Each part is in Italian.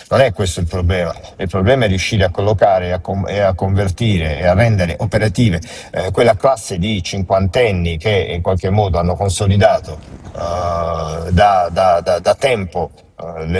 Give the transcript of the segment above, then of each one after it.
Non è questo il problema è riuscire a collocare e a convertire e a rendere operative quella classe di cinquantenni che in qualche modo hanno consolidato da tempo le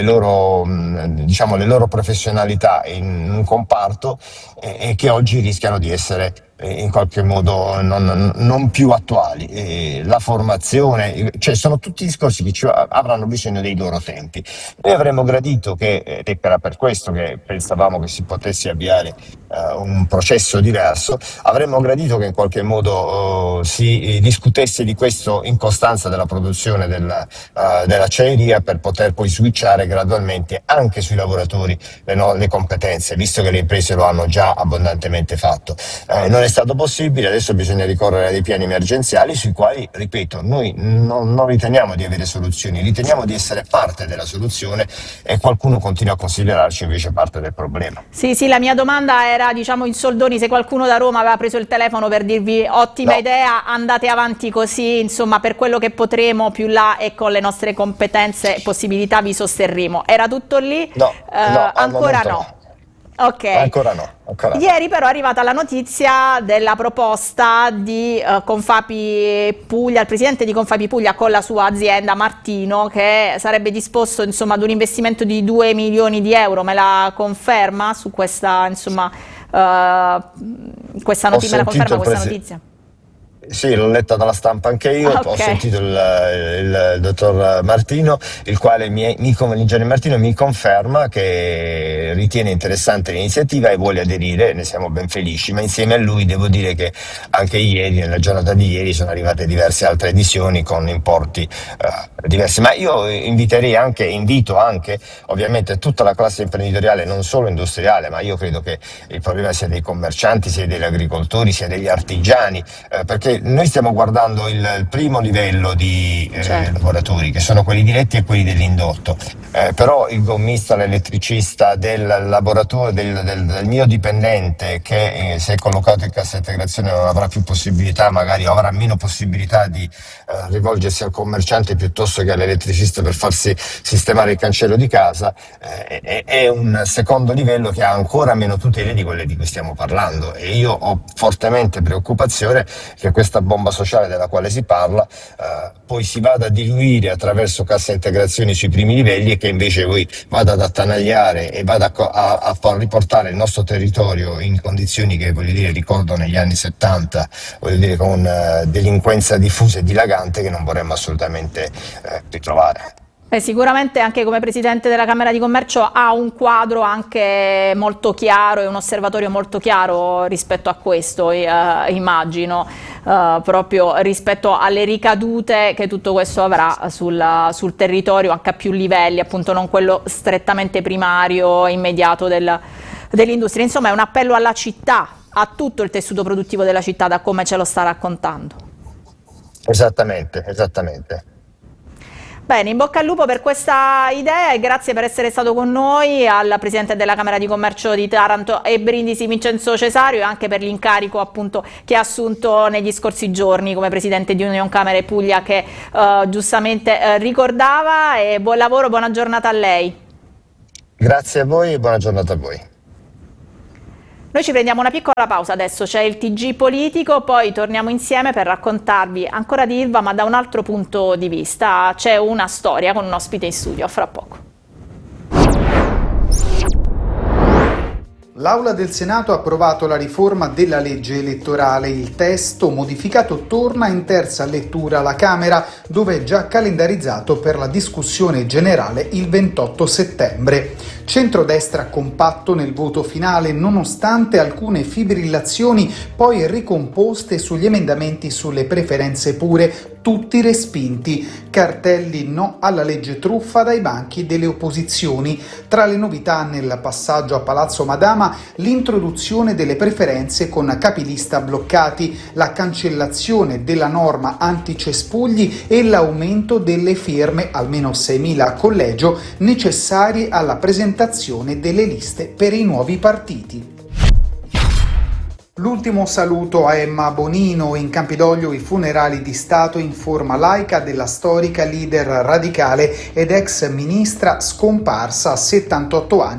loro professionalità in un comparto e che oggi rischiano di essere in qualche modo non più attuali. La formazione, cioè sono tutti discorsi che avranno bisogno dei loro tempi. Noi avremmo gradito ed era per questo che pensavamo che si potesse avviare un processo diverso, avremmo gradito che in qualche modo si discutesse di questo in costanza della produzione dell'acciaieria, per poter poi switchare gradualmente anche sui lavoratori le competenze, visto che le imprese lo hanno già abbondantemente fatto. Non è stato possibile, adesso bisogna ricorrere a dei piani emergenziali sui quali, ripeto, noi non riteniamo di avere soluzioni, riteniamo di essere parte della soluzione e qualcuno continua a considerarci invece parte del problema. Sì, la mia domanda era, diciamo, in soldoni, se qualcuno da Roma aveva preso il telefono per dirvi ottima idea, andate avanti così, insomma, per quello che potremo più là e con le nostre competenze e possibilità vi sosterremo. Era tutto lì? No, ancora no. Ok. Ancora no. Ieri però è arrivata la notizia della proposta di Confapi Puglia, il presidente di Confapi Puglia con la sua azienda Martino, che sarebbe disposto, insomma, ad un investimento di 2 milioni di euro. Me la conferma su questa, insomma, questa notizia? Me la conferma questa notizia? Sì, l'ho letta dalla stampa anche io, ho sentito il dottor Martino, il quale l'ingegner Martino mi conferma che ritiene interessante l'iniziativa e vuole aderire, ne siamo ben felici, ma insieme a lui devo dire che anche ieri, nella giornata di ieri, sono arrivate diverse altre edizioni con importi diversi, ma io invito anche ovviamente tutta la classe imprenditoriale, non solo industriale, ma io credo che il problema sia dei commercianti, sia degli agricoltori, sia degli artigiani, perché noi stiamo guardando il primo livello di lavoratori, che sono quelli diretti e quelli dell'indotto, però il gommista, l'elettricista, del lavoratore, del mio dipendente che se è collocato in cassa integrazione non avrà più possibilità, magari avrà meno possibilità di rivolgersi al commerciante piuttosto che all'elettricista per farsi sistemare il cancello di casa, è un secondo livello che ha ancora meno tutele di quelle di cui stiamo parlando, e io ho fortemente preoccupazione che questa bomba sociale della quale si parla poi si vada a diluire attraverso cassa integrazioni sui primi livelli e che invece poi vada ad attanagliare e vada a riportare il nostro territorio in condizioni che, voglio dire, ricordo negli anni 70, voglio dire, con delinquenza diffusa e dilagante che non vorremmo assolutamente ritrovare. Sicuramente anche come Presidente della Camera di Commercio ha un quadro anche molto chiaro e un osservatorio molto chiaro rispetto a questo, immagino, proprio rispetto alle ricadute che tutto questo avrà sul territorio anche a più livelli, appunto non quello strettamente primario, immediato dell'industria. Insomma, è un appello alla città, a tutto il tessuto produttivo della città, da come ce lo sta raccontando. Esattamente. Bene, in bocca al lupo per questa idea e grazie per essere stato con noi al Presidente della Camera di Commercio di Taranto e Brindisi Vincenzo Cesario, e anche per l'incarico appunto che ha assunto negli scorsi giorni come Presidente di Union Camere Puglia, che giustamente ricordava, e buon lavoro, buona giornata a lei. Grazie a voi e buona giornata a voi. Noi ci prendiamo una piccola pausa, adesso c'è il TG politico, poi torniamo insieme per raccontarvi ancora di Ilva ma da un altro punto di vista. C'è una storia con un ospite in studio, a fra poco. L'Aula del Senato ha approvato la riforma della legge elettorale. Il testo modificato torna in terza lettura alla Camera, dove è già calendarizzato per la discussione generale il 28 settembre. Centrodestra compatto nel voto finale, nonostante alcune fibrillazioni poi ricomposte sugli emendamenti sulle preferenze pure, tutti respinti. Cartelli no alla legge truffa dai banchi delle opposizioni. Tra le novità nel passaggio a Palazzo Madama, l'introduzione delle preferenze con capilista bloccati, la cancellazione della norma anticespugli e l'aumento delle firme, almeno 6.000 a collegio, necessarie alla presentazione delle liste per i nuovi partiti. L'ultimo saluto a Emma Bonino. In Campidoglio i funerali di Stato in forma laica della storica leader radicale ed ex ministra scomparsa a 78 anni